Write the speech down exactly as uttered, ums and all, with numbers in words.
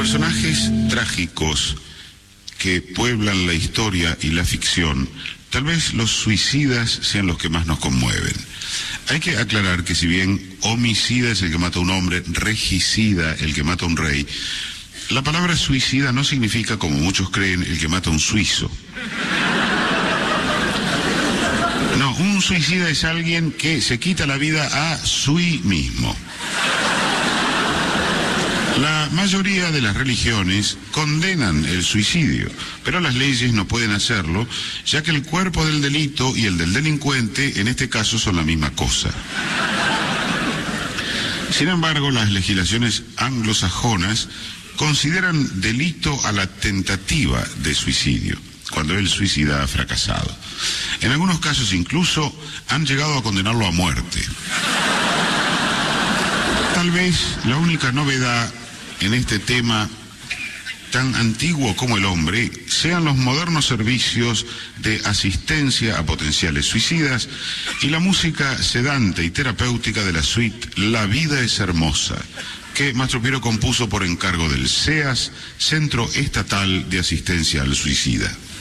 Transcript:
personajes trágicos que pueblan la historia y la ficción, tal vez los suicidas sean los que más nos conmueven. Hay que aclarar que si bien homicida es el que mata a un hombre, regicida el que mata a un rey, la palabra suicida no significa, como muchos creen, el que mata a un suizo. No, un suicida es alguien que se quita la vida a sí mismo. La mayoría de las religiones condenan el suicidio, pero las leyes no pueden hacerlo, ya que el cuerpo del delito y el del delincuente en este caso son la misma cosa. Sin embargo, las legislaciones anglosajonas consideran delito a la tentativa de suicidio, cuando el suicida ha fracasado. En algunos casos incluso han llegado a condenarlo a muerte. Tal vez la única novedad en este tema tan antiguo como el hombre sean los modernos servicios de asistencia a potenciales suicidas y la música sedante y terapéutica de la suite La vida es hermosa, que Mastro Piero compuso por encargo del C E A S, Centro Estatal de Asistencia al Suicida.